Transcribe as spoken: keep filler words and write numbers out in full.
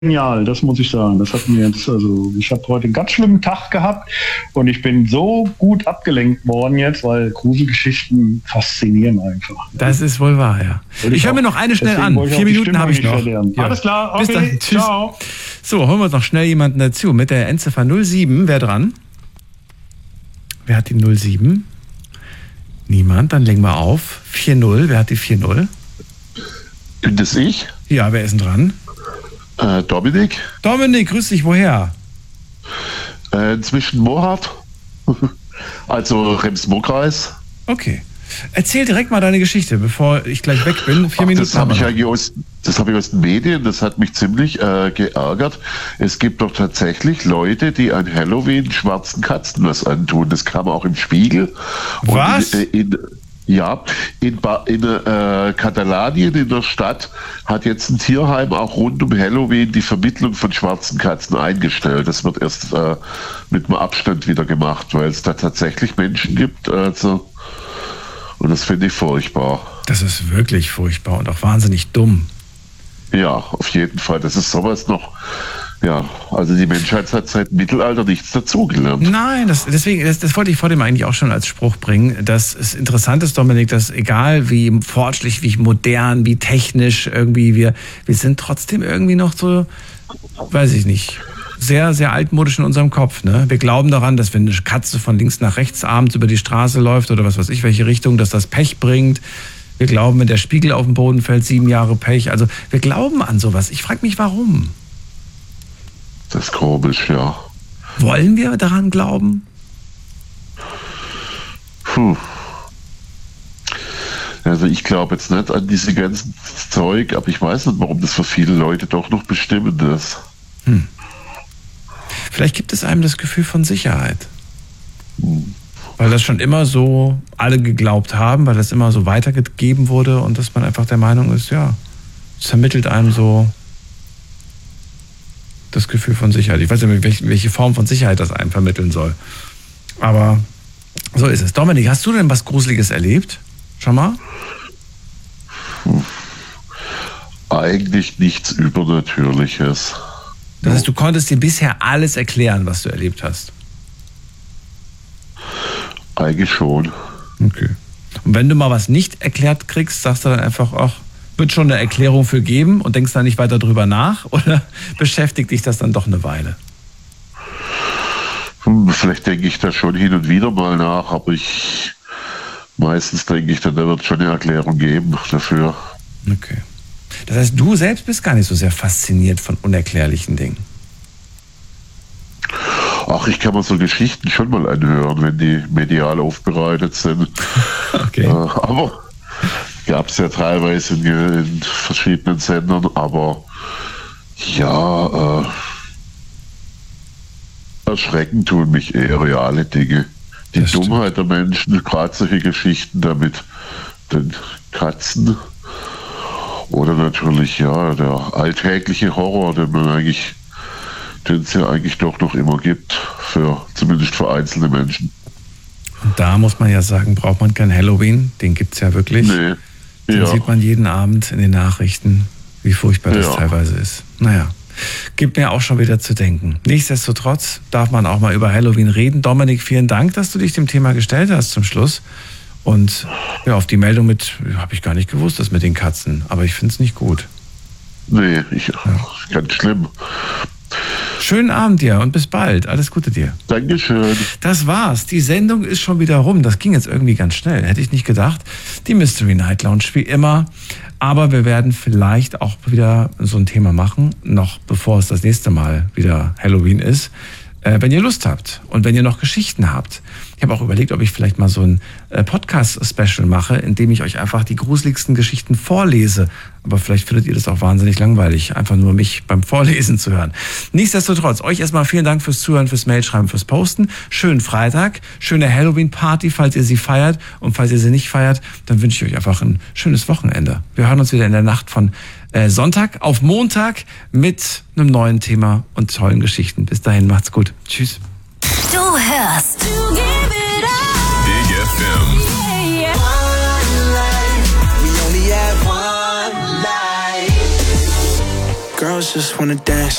genial, das muss ich sagen. Das hat mir jetzt, also ich habe heute einen ganz schlimmen Tag gehabt und ich bin so gut abgelenkt worden jetzt, weil Gruselgeschichten faszinieren einfach. Das ist wohl wahr, ja. Ich, ich höre mir noch eine schnell an. Vier Minuten habe ich noch. Ja. Alles klar, okay. Bis dann. Tschüss. Ciao. So, holen wir uns noch schnell jemanden dazu. Mit der Endziffer null sieben, wer dran? Wer hat die null sieben? Niemand, dann legen wir auf. vier null, wer hat die vier null? Bin das ich? Ja, wer ist denn dran? Äh, Dominik. Dominik, grüß dich, woher? Äh, inzwischen Mohat. Also Rems-Murr-Kreis. Okay. Erzähl direkt mal deine Geschichte, bevor ich gleich weg bin. Vier Ach, Minuten. Das habe ich eigentlich aus, das habe ich aus den Medien, das hat mich ziemlich äh, geärgert. Es gibt doch tatsächlich Leute, die an Halloween schwarzen Katzen was antun. Das kam auch im Spiegel. Was? Und in, in, ja, in, ba- in äh, Katalanien, in der Stadt, hat jetzt ein Tierheim auch rund um Halloween die Vermittlung von schwarzen Katzen eingestellt. Das wird erst äh, mit einem Abstand wieder gemacht, weil es da tatsächlich Menschen gibt. Also, und das finde ich furchtbar. Das ist wirklich furchtbar und auch wahnsinnig dumm. Ja, auf jeden Fall. Das ist sowas noch. Ja, also die Menschheit hat seit dem Mittelalter nichts dazugelernt. Nein, das, deswegen, das, das wollte ich vor dem eigentlich auch schon als Spruch bringen, dass es interessant ist, Dominik, dass egal wie fortschrittlich, wie modern, wie technisch irgendwie wir, wir sind trotzdem irgendwie noch so, weiß ich nicht, sehr, sehr altmodisch in unserem Kopf. Ne? Wir glauben daran, dass wenn eine Katze von links nach rechts abends über die Straße läuft oder was weiß ich, welche Richtung, dass das Pech bringt. Wir glauben, wenn der Spiegel auf den Boden fällt, sieben Jahre Pech. Also wir glauben an sowas. Ich frage mich, warum? Das ist komisch, ja. Wollen wir daran glauben? Puh. Also ich glaube jetzt nicht an diese ganzen Zeug, aber ich weiß nicht, warum das für viele Leute doch noch bestimmend ist. Hm. Vielleicht gibt es einem das Gefühl von Sicherheit. Hm. Weil das schon immer so alle geglaubt haben, weil das immer so weitergegeben wurde und dass man einfach der Meinung ist, ja, es vermittelt einem so das Gefühl von Sicherheit. Ich weiß nicht, welche, welche Form von Sicherheit das einem vermitteln soll. Aber so ist es. Dominik, hast du denn was Gruseliges erlebt? Schon mal? Hm. Eigentlich nichts Übernatürliches. Das heißt, du konntest dir bisher alles erklären, was du erlebt hast? Eigentlich schon. Okay. Und wenn du mal was nicht erklärt kriegst, sagst du dann einfach, ach, wird schon eine Erklärung für geben und denkst dann nicht weiter drüber nach? Oder beschäftigt dich das dann doch eine Weile? Hm, vielleicht denke ich da schon hin und wieder mal nach, aber ich meistens denke ich dann, da wird schon eine Erklärung geben dafür. Okay. Das heißt, du selbst bist gar nicht so sehr fasziniert von unerklärlichen Dingen. Ach, ich kann mir so Geschichten schon mal anhören, wenn die medial aufbereitet sind. Okay. Äh, aber gab es ja teilweise in, in verschiedenen Sendern, aber ja, äh, erschrecken tun mich eher reale Dinge. Die Das Dummheit der Menschen, gerade solche Geschichten da mit den Katzen. Oder natürlich, ja, der alltägliche Horror, den man eigentlich, den es ja eigentlich doch noch immer gibt, für, zumindest für einzelne Menschen. Und da muss man ja sagen, braucht man kein Halloween, den gibt es ja wirklich. Nee. Den Ja. sieht man jeden Abend in den Nachrichten, wie furchtbar das Ja. teilweise ist. Naja, gibt mir auch schon wieder zu denken. Nichtsdestotrotz darf man auch mal über Halloween reden. Dominik, vielen Dank, dass du dich dem Thema gestellt hast zum Schluss. Und ja, auf die Meldung mit, habe ich gar nicht gewusst, das mit den Katzen. Aber ich finde es nicht gut. Nee, ich, ganz schlimm. Schönen Abend dir und bis bald. Alles Gute dir. Dankeschön. Das war's. Die Sendung ist schon wieder rum. Das ging jetzt irgendwie ganz schnell. Hätte ich nicht gedacht. Die Mystery Night Lounge wie immer. Aber wir werden vielleicht auch wieder so ein Thema machen, noch bevor es das nächste Mal wieder Halloween ist. Äh, wenn ihr Lust habt und wenn ihr noch Geschichten habt. Ich habe auch überlegt, ob ich vielleicht mal so ein äh, Podcast-Special mache, in dem ich euch einfach die gruseligsten Geschichten vorlese. Aber vielleicht findet ihr das auch wahnsinnig langweilig, einfach nur mich beim Vorlesen zu hören. Nichtsdestotrotz, euch erstmal vielen Dank fürs Zuhören, fürs Mailschreiben, fürs Posten. Schönen Freitag, schöne Halloween-Party, falls ihr sie feiert. Und falls ihr sie nicht feiert, dann wünsche ich euch einfach ein schönes Wochenende. Wir hören uns wieder in der Nacht von äh, Sonntag auf Montag mit einem neuen Thema und tollen Geschichten. Bis dahin, macht's gut. Tschüss. Du hörst Big F M. yeah, yeah. One life, we only have one life. Girl, girls just wanna dance.